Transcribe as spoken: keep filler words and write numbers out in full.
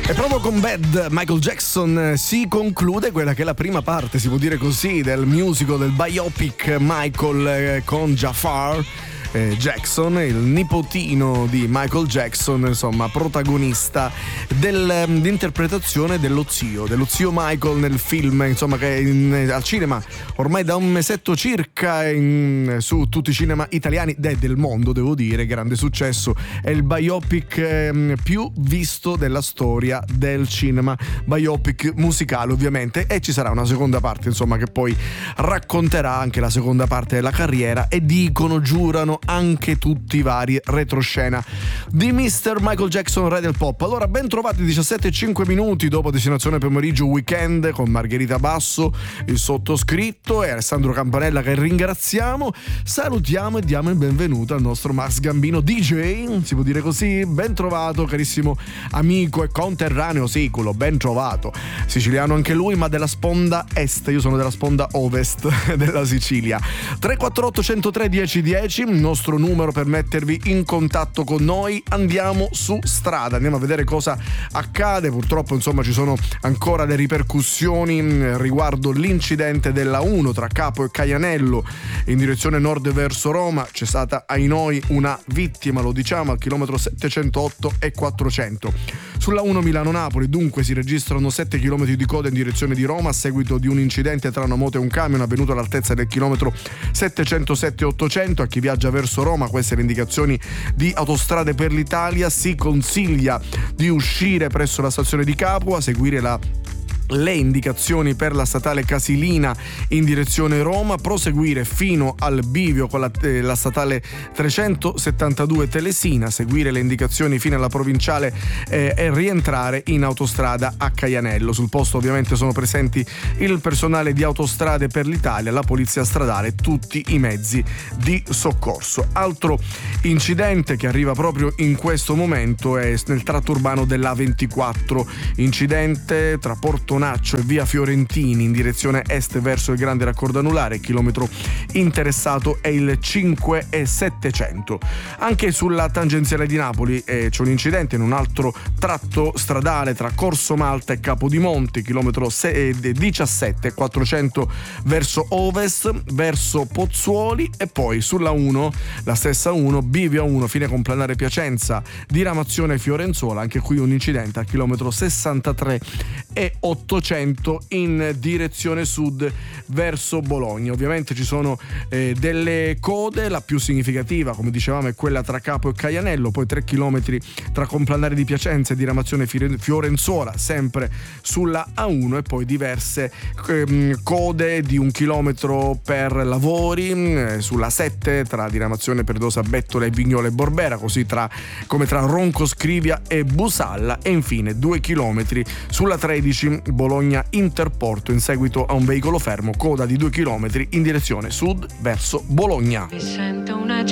E proprio con Bad Michael Jackson si conclude quella che è la prima parte, si può dire così, del musical, del biopic Michael con Jafar eh, Jackson, il nipotino di Michael Jackson, insomma protagonista dell'interpretazione dello zio, dello zio Michael nel film, insomma, che è in, al cinema ormai da un mesetto circa in, su tutti i cinema italiani e del mondo, devo dire, grande successo. È il biopic eh, più visto della storia del cinema, biopic musicale ovviamente, e ci sarà una seconda parte, insomma, che poi racconterà anche la seconda parte della carriera, e dicono, giurano anche tutti i vari retroscena di mister Michael Jackson, re del pop. Allora, ben trovati, diciassette e cinque minuti dopo Destinazione Pomeriggio Weekend con Margherita Basso, il sottoscritto e Alessandro Campanella, che ringraziamo. Salutiamo e diamo il benvenuto al nostro Max Gambino D J, si può dire così. Ben trovato, carissimo amico e conterraneo siculo, ben trovato. Siciliano anche lui, ma della sponda est, io sono della sponda ovest della Sicilia. tre quattro otto uno zero tre uno zero uno zero, il nostro numero per mettervi in contatto con noi. Andiamo su strada, andiamo a vedere cosa accade. Purtroppo, insomma, ci sono ancora le ripercussioni riguardo l'incidente della uno tra Capo e Caianello in direzione nord verso Roma. C'è stata, ai noi, una vittima, lo diciamo, al chilometro settecentotto e quattrocento. Sulla uno Milano-Napoli dunque si registrano sette chilometri di coda in direzione di Roma a seguito di un incidente tra una moto e un camion avvenuto all'altezza del chilometro settecentosette ottocento. A chi viaggia verso Roma, queste le indicazioni di Autostrade per l'Italia: si consiglia di uscire presso la stazione di Capua, seguire la le indicazioni per la statale Casilina in direzione Roma, proseguire fino al bivio con la, eh, la statale trecentosettantadue Telesina, seguire le indicazioni fino alla provinciale eh, e rientrare in autostrada a Caianello. Sul posto ovviamente sono presenti il personale di Autostrade per l'Italia, la polizia stradale, tutti i mezzi di soccorso. Altro incidente che arriva proprio in questo momento è nel tratto urbano dell'A ventiquattro, incidente tra Porto Naccio e via Fiorentini in direzione est verso il grande raccordo anulare. Il chilometro interessato è il cinque e settecento. Anche sulla tangenziale di Napoli eh, c'è un incidente in un altro tratto stradale tra Corso Malta e Capodimonte, chilometro diciassette e quattrocento verso ovest verso Pozzuoli. E poi sulla uno, la stessa uno, bivio uno, fine complanare Piacenza, diramazione Fiorenzuola, anche qui un incidente al chilometro sessantatré e ottocento in direzione sud verso Bologna. Ovviamente ci sono eh, delle code, la più significativa, come dicevamo, è quella tra Capo e Caianello, poi tre chilometri tra Complanare di Piacenza e diramazione Fiorenzuola, sempre sulla A uno, e poi diverse ehm, code di un chilometro per lavori eh, sulla sette tra diramazione Perdosa Bettola e Vignola e Borbera, così tra, come tra Ronco Scrivia e Busalla, e infine due chilometri sulla tredici Bologna Interporto in seguito a un veicolo fermo, coda di due chilometri in direzione sud verso Bologna.